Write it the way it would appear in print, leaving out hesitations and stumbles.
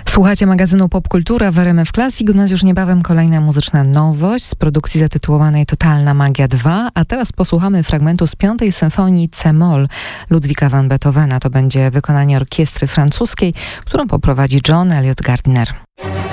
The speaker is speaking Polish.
Słuchacie magazynu Popkultura w RMF Classic. U nas już niebawem kolejna muzyczna nowość z produkcji zatytułowanej Totalna Magia 2, a teraz posłuchamy fragmentu z 5. symfonii C-moll Ludwika van Beethovena. To będzie wykonanie orkiestry francuskiej, którą poprowadzi John Eliot Gardiner.